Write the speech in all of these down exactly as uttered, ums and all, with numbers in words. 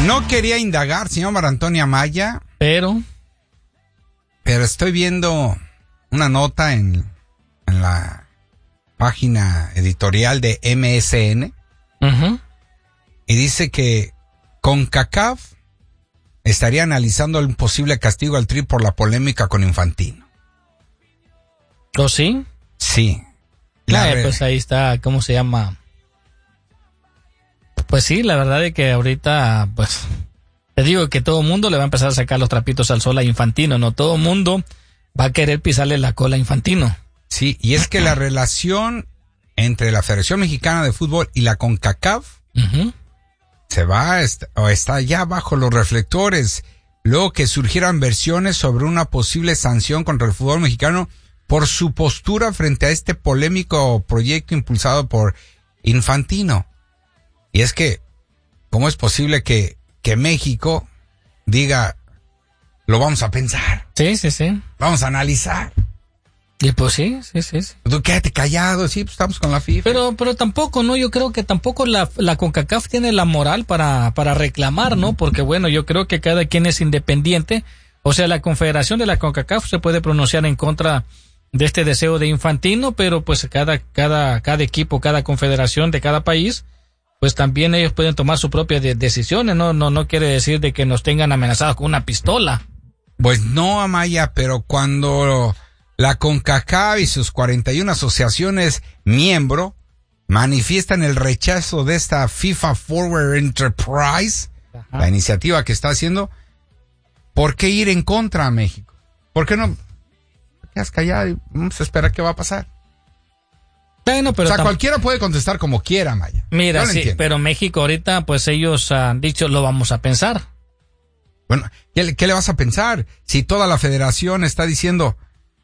No quería indagar, señor Marantonio Amaya. Pero... Pero estoy viendo una nota en, en la página editorial de M S N. Uh-huh. Y dice que CONCACAF estaría analizando un posible castigo al Tri por la polémica con Infantino. ¿Oh, sí? Sí. La re... Pues ahí está, ¿cómo se llama? Pues sí, la verdad es que ahorita, pues, te digo que todo el mundo le va a empezar a sacar los trapitos al sol a Infantino, ¿no? Todo el mundo va a querer pisarle la cola a Infantino. Sí, y es que la relación entre la Federación Mexicana de Fútbol y la CONCACAF uh-huh. se va est- o está ya bajo los reflectores. Luego que surgieran versiones sobre una posible sanción contra el fútbol mexicano por su postura frente a este polémico proyecto impulsado por Infantino. Y es que, ¿cómo es posible que, que México diga, lo vamos a pensar? Sí, sí, sí. Vamos a analizar. Y pues sí, sí, sí. sí. Tú quédate callado, sí, pues estamos con la FIFA. Pero, pero tampoco, ¿no? Yo creo que tampoco la, la CONCACAF tiene la moral para, para reclamar, ¿no? Porque bueno, yo creo que cada quien es independiente. O sea, la confederación de la CONCACAF se puede pronunciar en contra de este deseo de Infantino, pero pues cada, cada, cada equipo, cada confederación de cada país, pues también ellos pueden tomar sus propias de- decisiones, ¿no? No, no quiere decir de que nos tengan amenazados con una pistola. Pues no, Amaya, pero cuando la CONCACAF y sus cuarenta y una asociaciones miembro manifiestan el rechazo de esta FIFA Forward Enterprise, ajá, la iniciativa que está haciendo, ¿por qué ir en contra a México? ¿Por qué no? ¿Te has callado y vamos a esperar qué va a pasar? Bueno, pero o sea, tam- cualquiera puede contestar como quiera, Maya. Mira, sí, entiendo. Pero México ahorita, pues ellos han dicho, lo vamos a pensar. Bueno, ¿qué le, qué le vas a pensar? Si toda la federación está diciendo,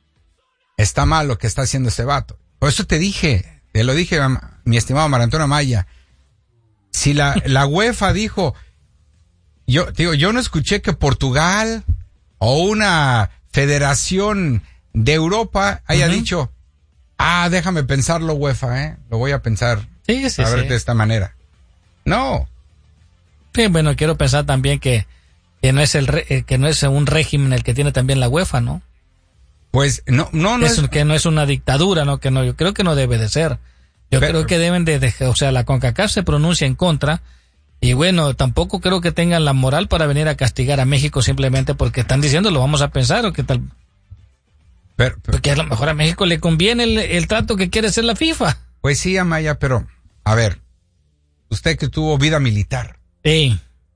está mal lo que está haciendo este vato. Por eso te dije, te lo dije, mi estimado Marantonio Amaya. Si la, la UEFA dijo, yo, digo, yo no escuché que Portugal o una federación de Europa haya uh-huh. dicho, ah, déjame pensarlo, UEFA, ¿eh? Lo voy a pensar. Sí, sí, a ver sí. de esta manera. No. Sí, bueno, quiero pensar también que, que no es el re, que no es un régimen el que tiene también la UEFA, ¿no? Pues no, no, no es, es que no es una dictadura, ¿no? Que no, yo creo que no debe de ser. Yo pero, creo que deben de, de, o sea, la CONCACAF se pronuncia en contra. Y bueno, tampoco creo que tengan la moral para venir a castigar a México simplemente porque están diciendo lo vamos a pensar o qué tal. Pero, pero, porque a lo mejor a México le conviene el, el trato que quiere hacer la FIFA. Pues sí, Amaya, pero a ver, usted que tuvo vida militar. Sí.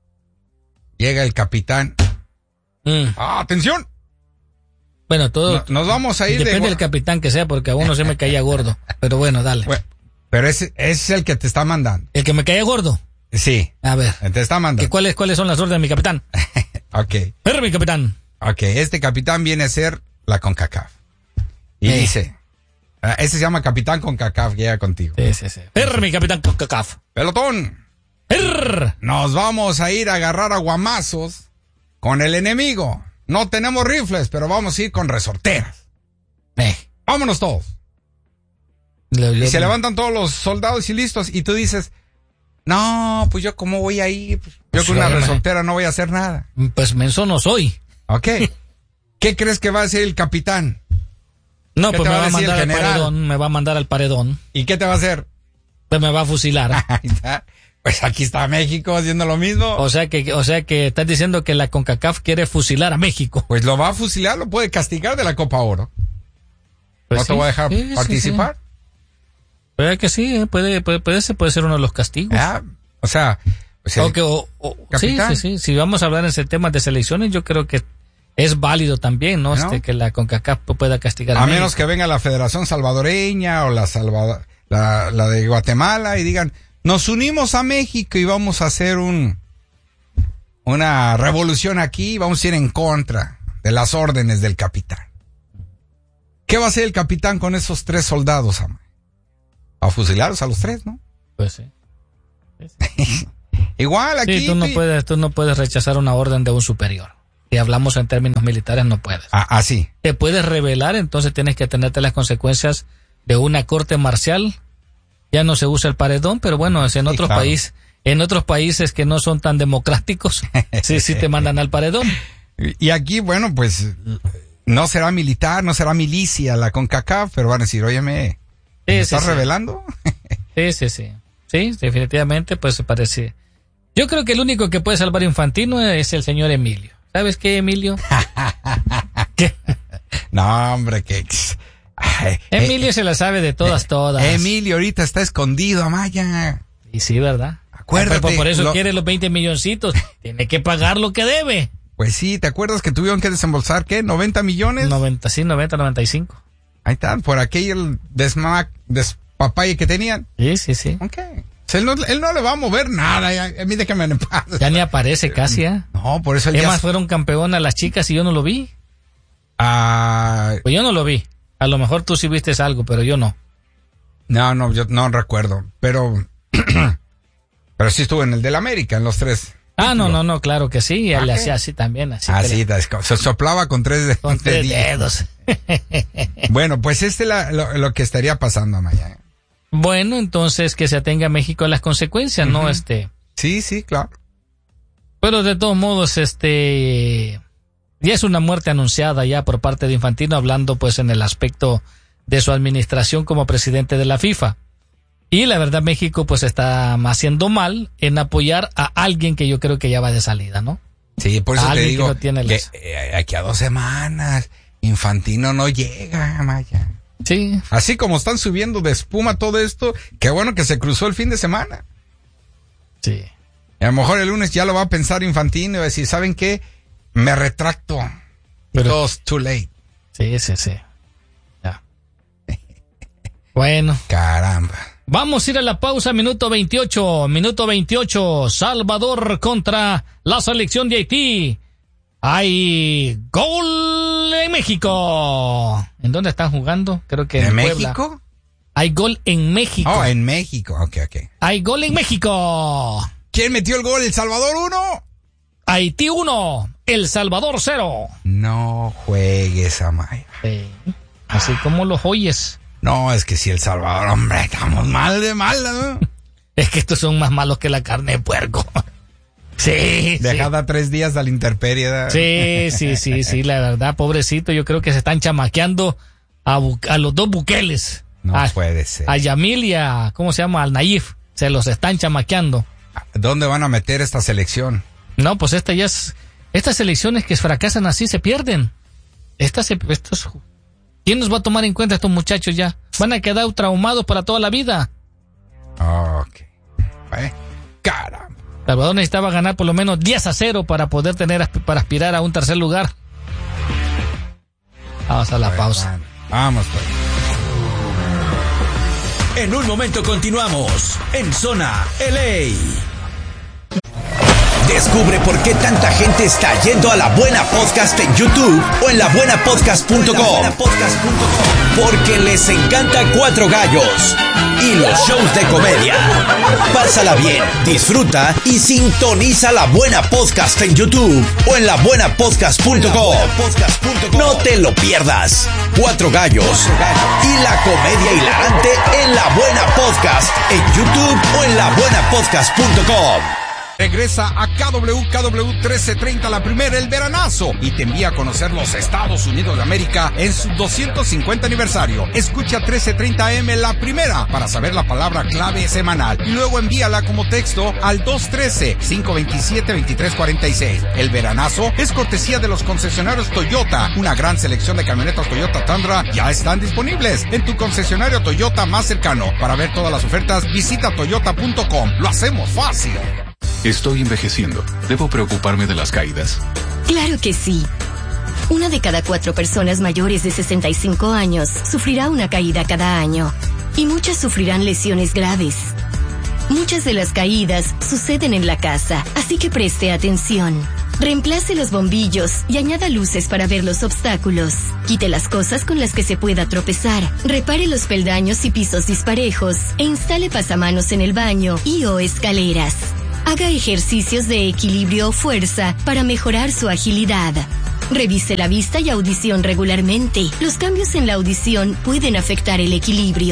Llega el capitán. Mm. ¡Ah, atención! Bueno, todo. No, nos vamos a ir. Depende de... del capitán que sea, porque a uno se me caía gordo. Pero bueno, dale. Bueno, pero ese, ese es el que te está mandando. ¿El que me caía gordo? Sí. A ver. Te está mandando. ¿Cuáles, ¿Cuáles son las órdenes de mi capitán? Ok. Pero mi capitán. Ok, este capitán viene a ser la CONCACAF. Y eh. dice, uh, ese se llama capitán CONCACAF, llega contigo. Sí, sí, sí. Pero mi capitán CONCACAF. Pelotón. Per. Nos vamos a ir a agarrar a guamazos con el enemigo. No tenemos rifles, pero vamos a ir con resorteras. Eh. Vámonos todos. Lo, lo, y se levantan todos los soldados y listos. Y tú dices, no, pues yo cómo voy a ir. Yo pues con una resortera no voy a hacer nada. Pues menso no soy. Ok. ¿Qué crees que va a hacer el capitán? No, pues me va a mandar al paredón. Me va a mandar al paredón. ¿Y qué te va a hacer? Pues me va a fusilar. Ahí está. Pues aquí está México haciendo lo mismo. O sea que, o sea que estás diciendo que la CONCACAF quiere fusilar a México. Pues lo va a fusilar, lo puede castigar de la Copa Oro. Pues no sí, te voy a dejar sí, participar. Sí, sí. Puede que sí, puede, puede, puede, ser, puede ser uno de los castigos. Ah, o sea, o sea okay, o, o, sí, sí, sí. Si vamos a hablar en ese tema de selecciones, yo creo que es válido también, ¿no? ¿No? Este, que la CONCACAF pueda castigar a, a México. menos que venga la Federación Salvadoreña o la, Salvador, la, la de Guatemala y digan, nos unimos a México y vamos a hacer un una revolución aquí y vamos a ir en contra de las órdenes del capitán. ¿Qué va a hacer el capitán con esos tres soldados, Ama? A fusilarlos a los tres, ¿no? Pues sí. sí. Igual aquí. Sí, tú no puedes, tú no puedes rechazar una orden de un superior. Si hablamos en términos militares, no puedes. Ah, así. Te puedes rebelar, entonces tienes que atenerte a las consecuencias de una corte marcial. Ya no se usa el paredón, pero bueno, en otros sí, claro. países, en otros países que no son tan democráticos, sí, sí te mandan al paredón. Y aquí, bueno, pues, no será militar, no será milicia la CONCACAF, pero van a decir, óyeme, ¿me Sí, estás sí, sí. revelando? Sí, sí, sí. Sí, definitivamente, pues se parece. Yo creo que el único que puede salvar a Infantino es el señor Emilio. ¿Sabes qué, Emilio? ¿Qué? No, hombre, que... Ay, Emilio eh, se la sabe de todas, eh, todas. Emilio ahorita está escondido, Amaya. Y sí, ¿verdad? Acuérdate. Por, por eso lo- quiere los veinte milloncitos. Tiene que pagar lo que debe. Pues sí, ¿te acuerdas que tuvieron que desembolsar, qué, noventa millones? noventa, sí, noventa, noventa y cinco. Ahí está, por aquel desma, despapalle que tenían. Sí, sí, sí. Ok. O sea, él, no, él no le va a mover nada, ya, a mí déjame en paz. Ya ni aparece casi, ¿eh? No, por eso él ¿Qué ya... más fueron campeonas las chicas y yo no lo vi? Ah, Pues yo no lo vi. A lo mejor tú sí viste algo, pero yo no. no, no, yo no recuerdo, pero... pero sí estuvo en el del América, en los tres. Ah, no, no, no, claro que sí. Él ¿Ah, le qué? hacía así también. Así Ah, que sí, le- se soplaba con tres, de- con tres deditos. dedos. Bueno, pues este es la- lo, lo que estaría pasando, Amaya. Bueno, entonces que se atenga México a las consecuencias, ¿no? Ujú. Este, Sí, sí, claro. pero de todos modos, este, ya es una muerte anunciada ya por parte de Infantino, hablando pues en el aspecto de su administración como presidente de la FIFA. Y la verdad México pues está haciendo mal en apoyar a alguien que yo creo que ya va de salida, ¿no? Sí, por eso te Alguien que digo no tiene que las- eh, aquí a dos semanas Infantino no llega, Amaya. Sí, Así como están subiendo de espuma todo esto, qué bueno que se cruzó el fin de semana. sí. Y a lo mejor el lunes ya lo va a pensar Infantino y va a decir, ¿saben qué? Me retracto. Pero- It's too late. Sí, sí, sí. Ya. Bueno. Caramba. Vamos a ir a la pausa, minuto veintiocho, minuto veintiocho, Salvador contra la selección de Haití. Hay gol en México. ¿En dónde están jugando? Creo que en ¿En Puebla. México? Hay gol en México. Oh, en México. Ok, ok. Hay gol en México. ¿Quién metió el gol? ¿El Salvador uno? Haití uno, El Salvador cero. No juegues, Amaya. Sí, así como los oyes. No, es que si El Salvador, hombre, estamos mal de mal, ¿no? Es que estos son más malos que la carne de puerco. Sí, sí. Dejada tres días a la intemperie. ¿da? Sí, sí, sí, sí, la verdad, pobrecito, yo creo que se están chamaqueando a, Bu- a los dos Bukeles. No a, puede ser. a Yamil y a, ¿cómo se llama? Al Nayif. Se los están chamaqueando. ¿Dónde van a meter esta selección? No, pues esta ya es, estas elecciones que fracasan así se pierden. Estas, se- estos, ¿quién nos va a tomar en cuenta estos muchachos ya? Van a quedar traumados para toda la vida. Ok. Eh, Caramba. Salvador necesitaba ganar por lo menos diez a cero para poder tener, asp- para aspirar a un tercer lugar. Vamos a la Bueno, pausa. bueno. Vamos, pues. En un momento continuamos en Zona L A. Descubre por qué tanta gente está yendo a La Buena Podcast en YouTube o en la buena podcast punto com. Porque les encanta Cuatro Gallos y los shows de comedia. Pásala bien, disfruta y sintoniza La Buena Podcast en YouTube o en la buena podcast punto com. No te lo pierdas. Cuatro Gallos y la comedia hilarante en La Buena Podcast en YouTube o en la buena podcast punto com. Regresa a K W K W trece treinta, la primera, el veranazo, y te envía a conocer los Estados Unidos de América en su doscientos cincuenta aniversario. Escucha trece treinta A M la primera para saber la palabra clave semanal y luego envíala como texto al dos uno tres, cinco dos siete, dos tres cuatro seis. El veranazo es cortesía de los concesionarios Toyota. Una gran selección de camionetas Toyota Tundra ya están disponibles en tu concesionario Toyota más cercano. Para ver todas las ofertas, visita toyota punto com. Lo hacemos fácil. Estoy envejeciendo. ¿Debo preocuparme de las caídas? Claro que sí. Una de cada cuatro personas mayores de sesenta y cinco años sufrirá una caída cada año. Y muchas sufrirán lesiones graves. Muchas de las caídas suceden en la casa, así que preste atención. Reemplace los bombillos y añada luces para ver los obstáculos. Quite las cosas con las que se pueda tropezar. Repare los peldaños y pisos disparejos. E instale pasamanos en el baño y o escaleras. Haga ejercicios de equilibrio o fuerza para mejorar su agilidad. Revise la vista y audición regularmente. Los cambios en la audición pueden afectar el equilibrio.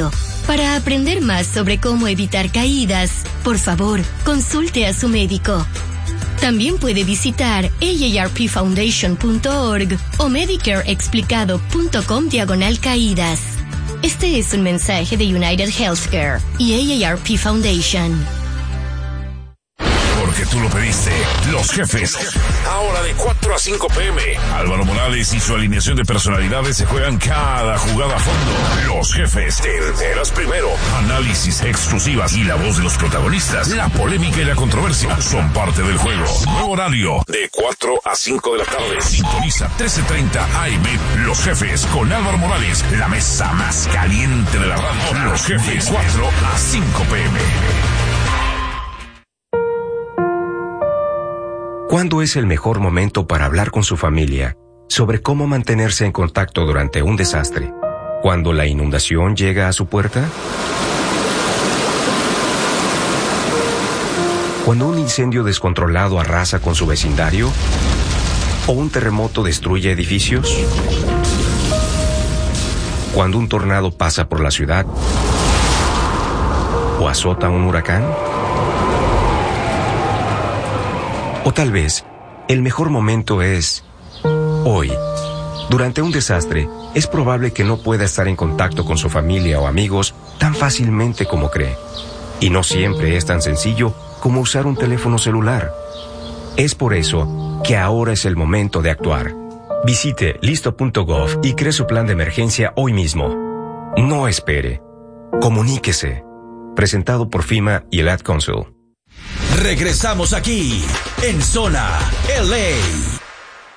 Para aprender más sobre cómo evitar caídas, por favor, consulte a su médico. También puede visitar A A R P foundation punto org o medicareexplicado punto com diagonal caídas. Este es un mensaje de United Healthcare y A A R P Foundation. Porque tú lo pediste, los jefes. Ahora de cuatro a cinco pm, Álvaro Morales y su alineación de personalidades se juegan cada jugada a fondo. Los jefes, te enteras primero. Análisis, exclusivas y la voz de los protagonistas. La polémica y la controversia son parte del juego. Nuevo horario, de cuatro a cinco de la tarde. Sintoniza trece treinta A M. Los jefes con Álvaro Morales, la mesa más caliente de la radio. Los jefes, cuatro a cinco pm. ¿Cuándo es el mejor momento para hablar con su familia sobre cómo mantenerse en contacto durante un desastre? ¿Cuando la inundación llega a su puerta? ¿Cuando un incendio descontrolado arrasa con su vecindario? ¿O un terremoto destruye edificios? ¿Cuando un tornado pasa por la ciudad? ¿O azota un huracán? O tal vez, el mejor momento es hoy. Durante un desastre, es probable que no pueda estar en contacto con su familia o amigos tan fácilmente como cree. Y no siempre es tan sencillo como usar un teléfono celular. Es por eso que ahora es el momento de actuar. Visite listo punto gov y cree su plan de emergencia hoy mismo. No espere. Comuníquese. Presentado por FEMA y el Ad Council. Regresamos aquí, en Zona L A.